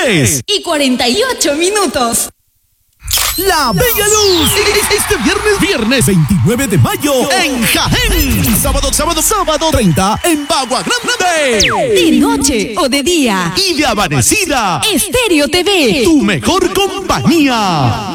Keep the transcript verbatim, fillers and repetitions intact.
tres y cuarenta y ocho minutos. La Bella Luz, este viernes, viernes veintinueve de mayo en Jaén. Sábado, sábado, sábado treinta en Bagua Grande. De noche o de día. Y de amanecida. Estéreo T V. Tu mejor compañía.